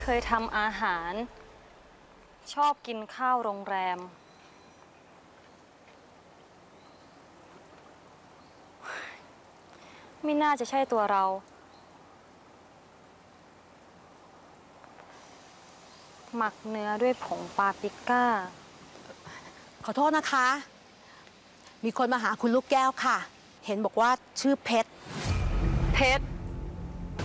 เคยทำอาหารชอบกินข้าวโรงแรมไม่น่าจะใช่ตัวเราหมักเนื้อด้วยผงปาปริก้าขอโทษนะคะมีคนมาหาคุณลูกแก้วค่ะเห็นบอกว่าชื่อเพชร